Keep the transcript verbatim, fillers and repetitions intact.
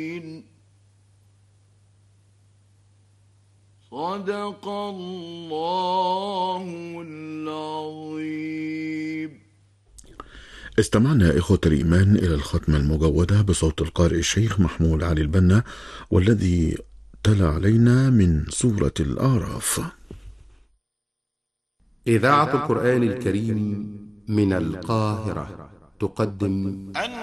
صدق الله العظيم. استمعنا إخوة الإيمان إلى الختمة المجودة بصوت القارئ الشيخ محمود علي البنا، والذي تلا علينا من سورة الأعراف. إذاعة القرآن الكريم من القاهرة تقدم